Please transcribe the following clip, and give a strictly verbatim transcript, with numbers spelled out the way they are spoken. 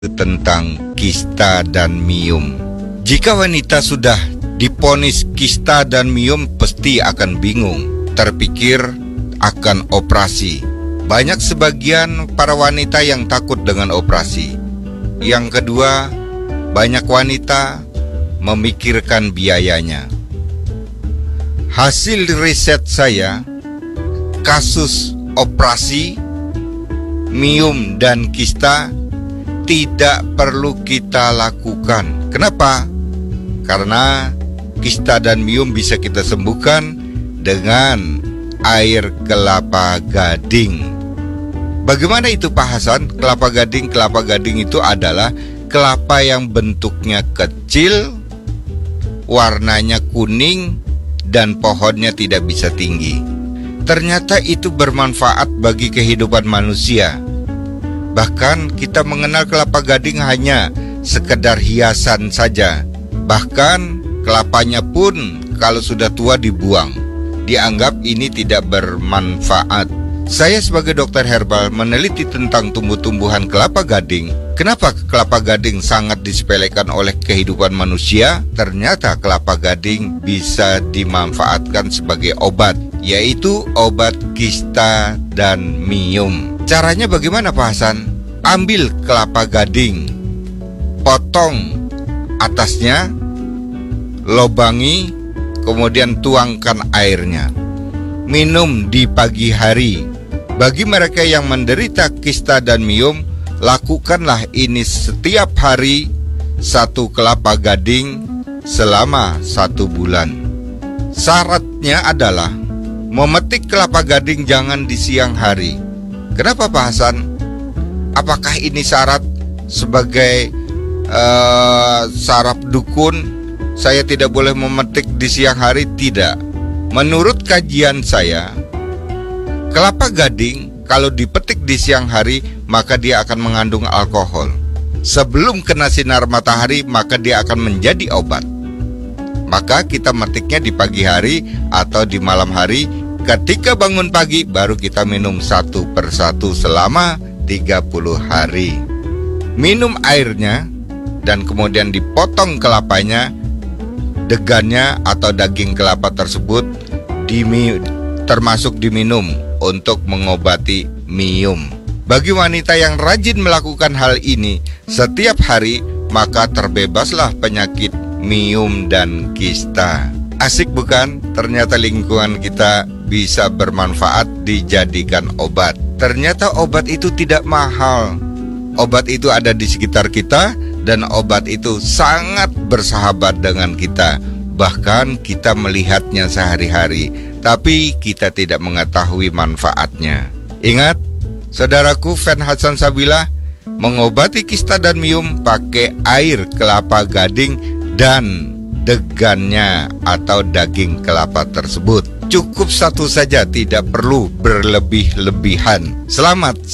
tentang kista dan miom. Jika wanita sudah diponis kista dan miom, pasti akan bingung, terpikir akan operasi. Banyak sebagian para wanita yang takut dengan operasi. Yang kedua, banyak wanita memikirkan biayanya. Hasil riset saya, kasus operasi miom dan kista tidak perlu kita lakukan. Kenapa? Karena kista dan miom bisa kita sembuhkan dengan air kelapa gading. Bagaimana itu Pak Hasan? Kelapa gading, kelapa gading itu adalah kelapa yang bentuknya kecil, warnanya kuning, dan pohonnya tidak bisa tinggi. Ternyata itu bermanfaat bagi kehidupan manusia. Bahkan kita mengenal kelapa gading hanya sekedar hiasan saja. Bahkan kelapanya pun kalau sudah tua dibuang. Dianggap ini tidak bermanfaat. Saya sebagai dokter herbal meneliti tentang tumbuh-tumbuhan kelapa gading. Kenapa kelapa gading sangat disepelekan oleh kehidupan manusia? Ternyata kelapa gading bisa dimanfaatkan sebagai obat, yaitu obat kista dan miom. Caranya bagaimana Pak Hasan? Ambil kelapa gading, potong atasnya, lobangi, kemudian tuangkan airnya. Minum di pagi hari. Bagi mereka yang menderita kista dan miom, lakukanlah ini setiap hari, satu kelapa gading selama satu bulan. Syaratnya adalah memetik kelapa gading jangan di siang hari. Kenapa Pak Hasan? Apakah ini syarat sebagai uh, saraf dukun? Saya tidak boleh memetik di siang hari? Tidak. Menurut kajian saya, kelapa gading kalau dipetik di siang hari maka dia akan mengandung alkohol. Sebelum kena sinar matahari maka dia akan menjadi obat. Maka kita metiknya di pagi hari atau di malam hari. Ketika bangun pagi baru kita minum satu persatu selama tiga puluh hari. Minum airnya dan kemudian dipotong kelapanya. Degannya atau daging kelapa tersebut dimi, termasuk diminum untuk mengobati miom. Bagi wanita yang rajin melakukan hal ini setiap hari, maka terbebaslah penyakit miom dan kista. Asik bukan? Ternyata lingkungan kita bisa bermanfaat dijadikan obat. Ternyata obat itu tidak mahal. Obat itu ada di sekitar kita dan obat itu sangat bersahabat dengan kita. Bahkan kita melihatnya sehari-hari, tapi kita tidak mengetahui manfaatnya. Ingat, saudaraku fan Hasan Sabilah, mengobati kista dan miom pakai air kelapa gading dan degannya atau daging kelapa tersebut. Cukup satu saja, tidak perlu berlebih-lebihan. Selamat.